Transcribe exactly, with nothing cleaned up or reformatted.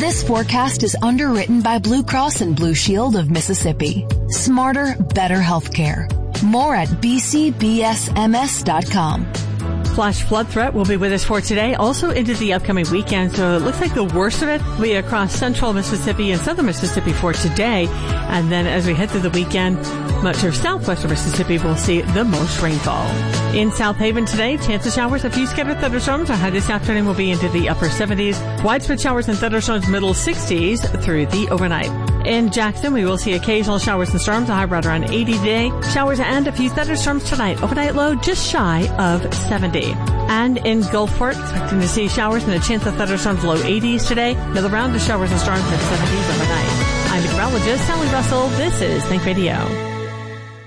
This forecast is underwritten by Blue Cross and Blue Shield of Mississippi. Smarter, better healthcare. More at b c b s m s dot com. Flash flood threat will be with us for today, also into the upcoming weekend. So it looks like the worst of it will be across central Mississippi and southern Mississippi for today. And then as we head through the weekend, much of southwestern Mississippi will see the most rainfall. In South Haven today, chance of showers, a few scattered thunderstorms. Our high this afternoon will be into the upper seventies. Widespread showers and thunderstorms, middle sixties through the overnight. In Jackson, we will see occasional showers and storms, a high right around eighty today. Showers and a few thunderstorms tonight. Overnight low just shy of seventy. And in Gulfport, expecting to see showers and a chance of thunderstorms, low eighties today. Another round of showers and storms, mid seventies overnight. I'm meteorologist Sally Russell. This is Think Radio.